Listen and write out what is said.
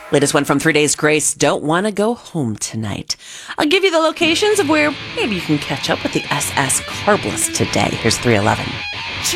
Latest one from 3 Days Grace. Don't want to go home tonight. I'll give you the locations of where maybe you can catch up with the SS Carbless today. Here's 311.